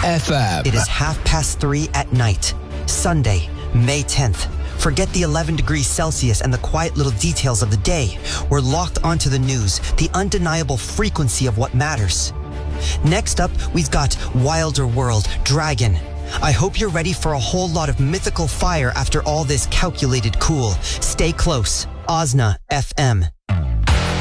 FM. It is 3:30 at night, Sunday, May 10th. Forget the 11 degrees Celsius and the quiet little details of the day. We're locked onto the news, the undeniable frequency of what matters. Next up, we've got Wilder World, Dragon. I hope you're ready for a whole lot of mythical fire after all this calculated cool. Stay close. Osna FM.